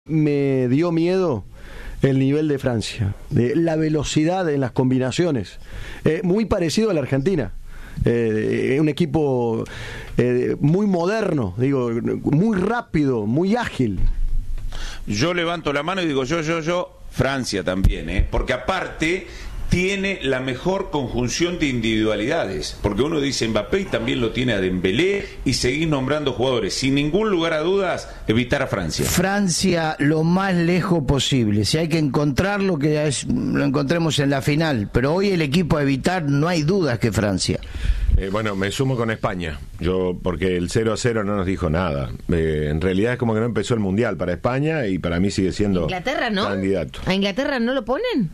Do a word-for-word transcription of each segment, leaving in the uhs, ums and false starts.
Me dio miedo el nivel de Francia, de la velocidad en las combinaciones, eh, muy parecido a la Argentina, eh, un equipo eh, muy moderno, digo, muy rápido, muy ágil. Yo levanto la mano y digo yo, yo, yo, Francia también, ¿eh? Porque aparte tiene la mejor conjunción de individualidades, porque uno dice Mbappé y también lo tiene a Dembélé, y seguir nombrando jugadores, sin ningún lugar a dudas, evitar a Francia. Francia lo más lejos posible, si hay que encontrarlo, que es, lo encontremos en la final, pero hoy el equipo a evitar no hay dudas que Francia. Eh, bueno, me sumo con España, yo porque el cero a cero no nos dijo nada. Eh, en realidad es como que no empezó el Mundial para España y para mí sigue siendo Inglaterra, ¿no? candidato. ¿A Inglaterra no lo ponen?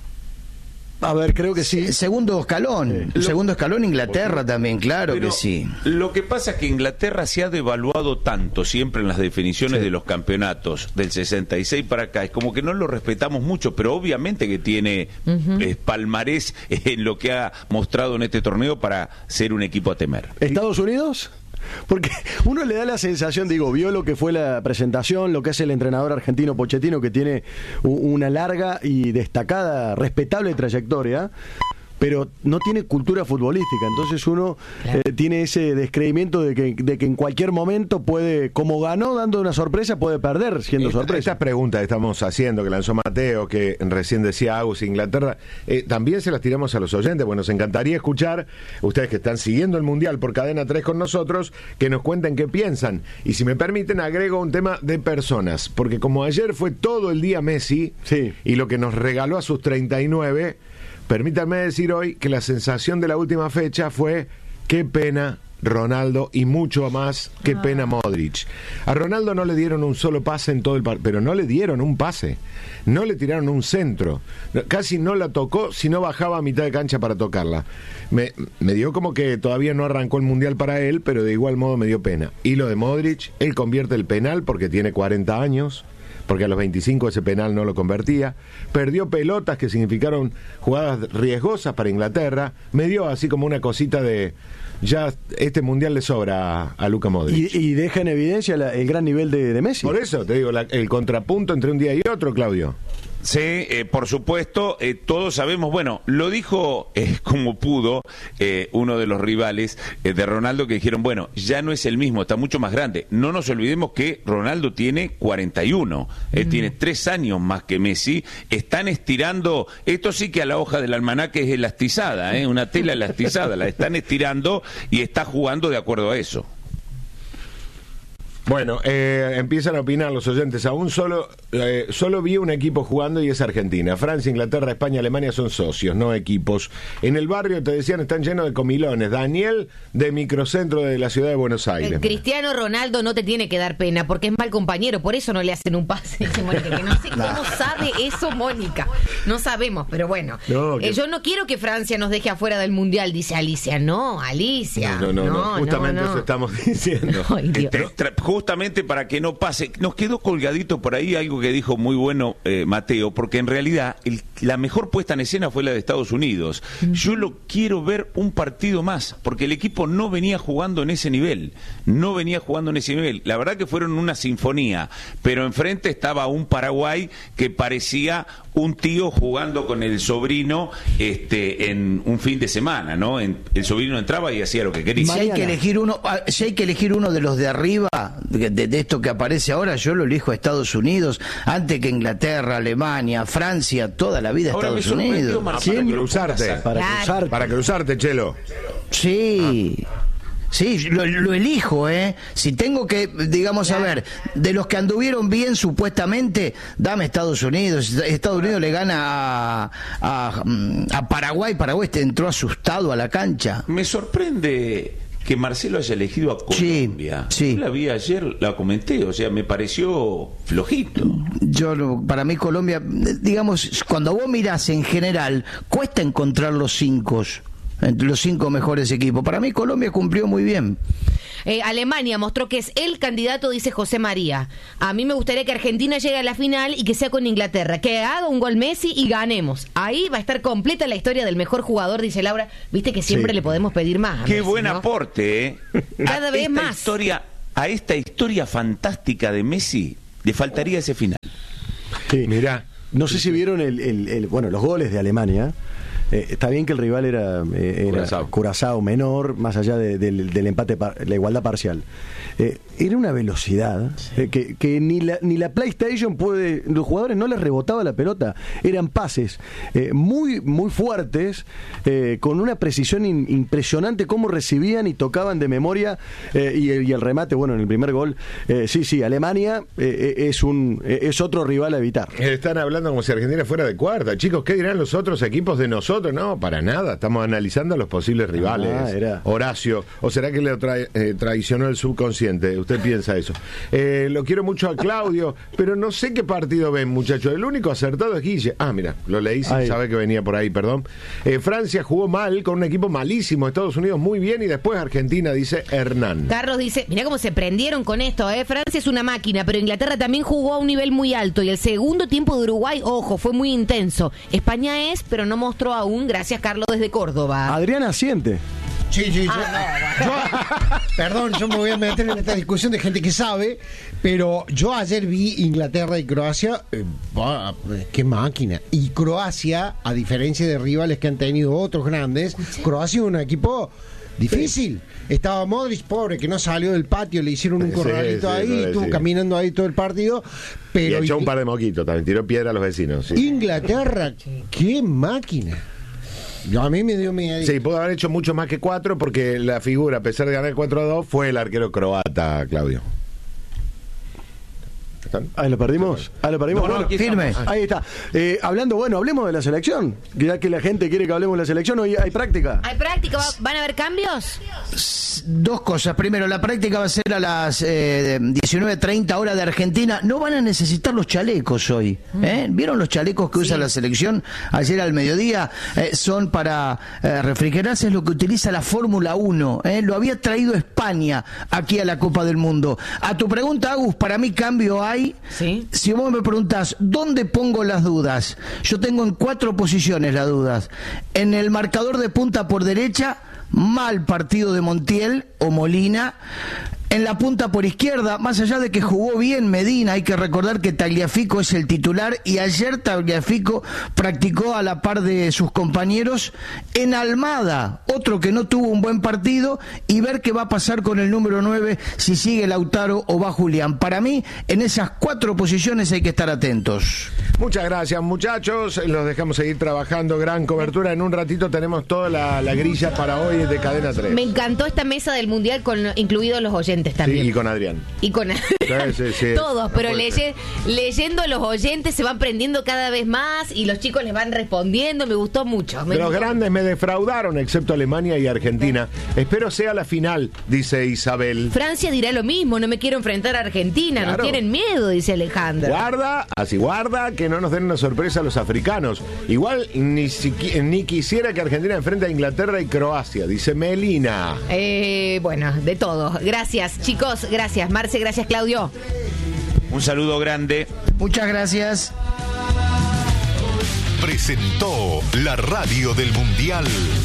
A ver, creo que sí. Segundo escalón. Sí. Segundo escalón Inglaterra también, claro Pero que sí. Lo que pasa es que Inglaterra se ha devaluado tanto siempre en las definiciones sí. de los campeonatos del sesenta y seis para acá. Es como que no lo respetamos mucho, pero obviamente que tiene uh-huh. eh, palmarés en lo que ha mostrado en este torneo para ser un equipo a temer. ¿Estados Unidos? Porque uno le da la sensación, digo, vio lo que fue la presentación, lo que es el entrenador argentino Pochettino, que tiene una larga y destacada, respetable trayectoria, pero no tiene cultura futbolística, entonces uno claro. eh, tiene ese descreimiento de que, de que en cualquier momento puede, como ganó dando una sorpresa, puede perder siendo Esta, sorpresa. Estas preguntas que estamos haciendo, que lanzó Mateo, que recién decía Agus, Inglaterra, eh, también se las tiramos a los oyentes, bueno, nos encantaría escuchar, ustedes que están siguiendo el Mundial por Cadena tres con nosotros, que nos cuenten qué piensan, y si me permiten agrego un tema de personas, porque como ayer fue todo el día Messi, sí. y lo que nos regaló a sus treinta y nueve, permítanme decir hoy que la sensación de la última fecha fue qué pena Ronaldo y mucho más qué ah. pena Modric. A Ronaldo no le dieron un solo pase en todo el partido, pero no le dieron un pase, no le tiraron un centro, casi no la tocó si no bajaba a mitad de cancha para tocarla. Me, me dio como que todavía no arrancó el Mundial para él, pero de igual modo me dio pena. Y lo de Modric, él convierte el penal porque tiene cuarenta años, porque a los veinticinco ese penal no lo convertía, perdió pelotas que significaron jugadas riesgosas para Inglaterra, me dio así como una cosita de, ya este Mundial le sobra a, a Luka Modric. Y, y deja en evidencia la, el gran nivel de, de Messi. Por eso te digo, la, el contrapunto entre un día y otro, Claudio. Sí, eh, por supuesto, eh, todos sabemos, bueno, lo dijo eh, como pudo eh, uno de los rivales eh, de Ronaldo, que dijeron, bueno, ya no es el mismo, está mucho más grande. No nos olvidemos que Ronaldo tiene cuarenta y uno, eh, mm. tiene tres años más que Messi. Están estirando, esto sí que a la hoja del almanaque es elastizada, eh, una tela elastizada, la están estirando y está jugando de acuerdo a eso. Bueno, eh, empiezan a opinar los oyentes. Aún solo eh, solo vi un equipo jugando y es Argentina. Francia, Inglaterra, España, Alemania son socios, no equipos. En el barrio, te decían, están llenos de comilones. Daniel, de Microcentro de la ciudad de Buenos Aires. El Cristiano Ronaldo no te tiene que dar pena porque es mal compañero, por eso no le hacen un pase. Mónica, que no sé cómo sabe eso, Mónica. No sabemos, pero bueno. No, que... eh, yo no quiero que Francia nos deje afuera del Mundial, dice Alicia. No, Alicia. No, no, no. no, no. Justamente no, no. eso estamos diciendo. Ay, Dios. Justamente para que no pase, nos quedó colgadito por ahí algo que dijo muy bueno eh, Mateo, porque en realidad el, la mejor puesta en escena fue la de Estados Unidos. Yo lo quiero ver un partido más, porque el equipo no venía jugando en ese nivel, no venía jugando en ese nivel. La verdad que fueron una sinfonía, pero enfrente estaba un Paraguay que parecía un tío jugando con el sobrino este en un fin de semana, ¿no? En, el sobrino entraba y hacía lo que quería. Si hay que elegir uno, si hay que elegir uno de los de arriba, de, de, de esto que aparece ahora, yo lo elijo a Estados Unidos antes que Inglaterra, Alemania, Francia, toda la vida ahora Estados Unidos. ¿Sí? Para cruzarte, para claro. cruzarte, para cruzarte, Chelo. Sí. Ah. Sí, lo, lo elijo, ¿eh? Si tengo que, digamos, claro. a ver, de los que anduvieron bien supuestamente, dame Estados Unidos. Estados Unidos le gana a, a, a Paraguay. Paraguay entró asustado a la cancha. Me sorprende que Marcelo haya elegido a Colombia. Sí, sí. Yo la vi ayer, la comenté, o sea, me pareció flojito. Yo, para mí Colombia, digamos, cuando vos mirás en general, cuesta encontrar los cinco. Entre los cinco mejores equipos. Para mí Colombia cumplió muy bien. Eh, Alemania mostró que es el candidato, dice José María. A mí me gustaría que Argentina llegue a la final y que sea con Inglaterra, que haga un gol Messi y ganemos. Ahí va a estar completa la historia del mejor jugador, dice Laura. Viste que siempre sí. le podemos pedir más. Qué Messi, buen ¿no? aporte, ¿eh? Cada a vez esta más. Historia, a esta historia fantástica de Messi Le faltaría ese final. Sí. Mirá. No sé si vieron el, el, el- bueno, los goles de Alemania. Eh, está bien que el rival era, eh, era Curazao. Curazao menor, más allá de- del, del empate, par- la igualdad parcial. Eh, era una velocidad eh, que, que ni, la, ni la PlayStation puede. Los jugadores no les rebotaba la pelota. Eran pases eh, muy, muy fuertes, eh, con una precisión in- impresionante, cómo recibían y tocaban de memoria. eh, y, el- y el remate, bueno, en el primer gol. eh, sí, sí, Alemania eh, eh, es, un, eh, es otro rival a evitar. Están hablando como si Argentina fuera de cuarta. Chicos, ¿qué dirán los otros equipos de nosotros? No, para nada. Estamos analizando a los posibles rivales. Ah, era. Horacio, ¿o será que le tra- eh, traicionó el subconsciente? Usted piensa eso. Eh, lo quiero mucho a Claudio, pero no sé qué partido ven, muchachos. El único acertado es Guille. Ah, mira, lo leí sin Ahí. saber que venía por ahí, perdón. Eh, Francia jugó mal con un equipo malísimo. Estados Unidos muy bien y después Argentina, dice Hernán. Carlos dice, mirá cómo se prendieron con esto, ¿eh? Francia es una máquina, pero Inglaterra también jugó a un nivel muy alto y el segundo tiempo de Uruguay, ojo, fue muy intenso. España es, pero no mostró aún. Gracias, Carlos, desde Córdoba. Adrián asiente. Sí, sí, yo, yo- perdón, yo me voy a meter en esta discusión de gente que sabe, pero yo ayer vi Inglaterra y Croacia, eh, bah, qué máquina. Y Croacia, a diferencia de rivales que han tenido otros grandes, Croacia es un equipo difícil. Estaba Modric, pobre, que no salió del patio, le hicieron un Sí, corralito sí, ahí, sí, estuvo sí. caminando ahí todo el partido, Y pero echó un Ingl- par de moquitos también, tiró piedra a los vecinos. Sí. Inglaterra, qué máquina. Yo, a mí me dio miedo. Sí, pudo haber hecho mucho más que cuatro porque la figura, a pesar de ganar cuatro a dos, fue el arquero croata, Claudio. ¿Están? Ahí lo perdimos. Ahí lo perdimos. No, no, Bueno, aquí Firme. estamos. ahí está. Eh, hablando, bueno, hablemos de la selección. Ya que la gente quiere que hablemos de la selección, hoy hay práctica. ¿Hay práctica? ¿Va- ¿Van a haber cambios? Dos cosas. Primero, la práctica va a ser a las eh, diecinueve treinta hora de Argentina. No van a necesitar los chalecos hoy. ¿eh? ¿Vieron los chalecos que usa la selección ayer al mediodía? Eh, son para eh, refrigerarse, es lo que utiliza la Fórmula uno. ¿eh? Lo había traído España aquí a la Copa del Mundo. A tu pregunta, Agus, para mí cambio hay. Sí. Si vos me preguntás, ¿dónde pongo las dudas? Yo tengo en cuatro posiciones las dudas. En el marcador de punta por derecha, mal partido de Montiel o Molina. En la punta por izquierda, más allá de que jugó bien Medina, hay que recordar que Tagliafico es el titular y ayer Tagliafico practicó a la par de sus compañeros. En Almada, otro que no tuvo un buen partido, y ver qué va a pasar con el número nueve, si sigue Lautaro o va Julián. Para mí, en esas cuatro posiciones hay que estar atentos. Muchas gracias, muchachos. Los dejamos seguir trabajando. Gran cobertura. En un ratito tenemos toda la, la grilla para hoy de Cadena tres. Me encantó esta mesa del Mundial, con incluidos los oyentes Sí, también. y con Adrián. Y con sí, sí. todos, No pero puede leye- leyendo los oyentes se van prendiendo cada vez más y los chicos les van respondiendo. Me gustó mucho. Me De los gustó. grandes me defraudaron, excepto Alemania y Argentina. Espero sea la final, dice Isabel. Francia dirá lo mismo, no me quiero enfrentar a Argentina, Claro. no tienen miedo, dice Alejandra. Guarda, así guarda, que no nos den una sorpresa a los africanos. Igual ni, siqui- ni quisiera que Argentina enfrente a Inglaterra y Croacia, dice Melina. Eh, bueno, de todo. Gracias, chicos, gracias. Marce, gracias, Claudio. Un saludo grande. Muchas gracias. Presentó la radio del Mundial.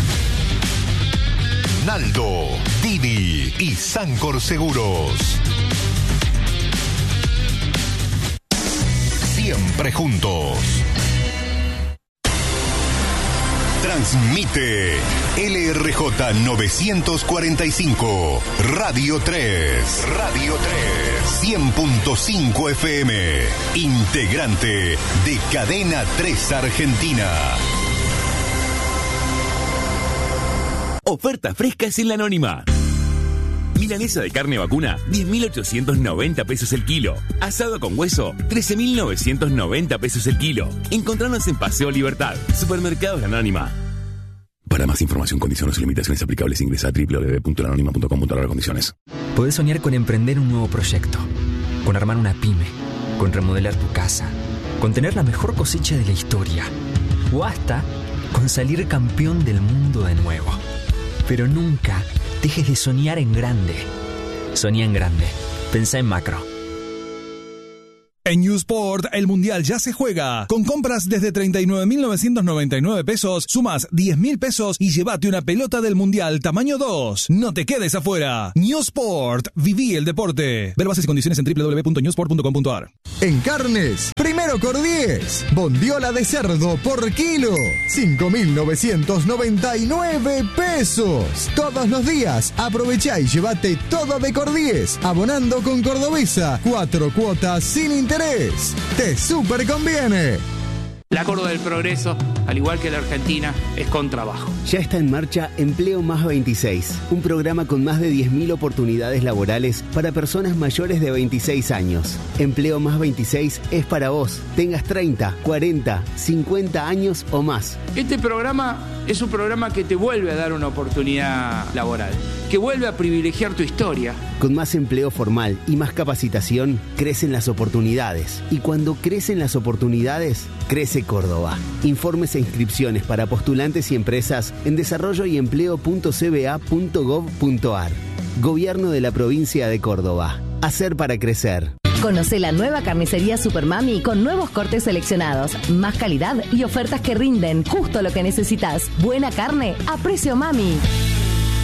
Naldo, Dini y Sancor Seguros. Siempre juntos. Transmite L R J novecientos cuarenta y cinco, Radio tres. Radio tres. cien punto cinco F M. Integrante de Cadena tres Argentina. Ofertas frescas en la Anónima. Milanesa de carne vacuna, diez mil ochocientos noventa pesos el kilo. Asado con hueso, trece mil novecientos noventa pesos el kilo. Encontranos en Paseo Libertad, Supermercados La Anónima. Para más información, condiciones y limitaciones aplicables, ingresa a doble u doble u doble u punto la anónima punto com punto a r condiciones. Podés soñar con emprender un nuevo proyecto, con armar una pyme, con remodelar tu casa, con tener la mejor cosecha de la historia, o hasta con salir campeón del mundo de nuevo. Pero nunca dejes de soñar en grande. Soñá en grande. Pensá en macro. En Newsport, el Mundial ya se juega. Con compras desde treinta y nueve mil novecientos noventa y nueve pesos, sumas diez mil pesos y llévate una pelota del Mundial tamaño dos. No te quedes afuera. Newsport, viví el deporte. Ver bases y condiciones en doble u doble u doble u punto newsport punto com punto a r. En carnes, primero Cordies. Bondiola de cerdo por kilo. cinco mil novecientos noventa y nueve pesos. Todos los días, aprovechá y llévate todo de Cordies. Abonando con Cordobesa. Cuatro cuotas sin interés. Te super conviene. La Córdoba del Progreso, al igual que la Argentina, es con trabajo. Ya está en marcha Empleo Más veintiséis, un programa con más de diez mil oportunidades laborales para personas mayores de veintiséis años. Empleo Más veintiséis es para vos, tengas treinta, cuarenta, cincuenta años o más. Este programa es un programa que te vuelve a dar una oportunidad laboral, que vuelve a privilegiar tu historia. Con más empleo formal y más capacitación, crecen las oportunidades. Y cuando crecen las oportunidades, crece Córdoba. Informes e inscripciones para postulantes y empresas en desarrollo y empleo punto c b a punto gov punto a r. Gobierno de la Provincia de Córdoba. Hacer para crecer. Conoce la nueva carnicería Supermami con nuevos cortes seleccionados, más calidad y ofertas que rinden justo lo que necesitas. Buena carne a precio mami.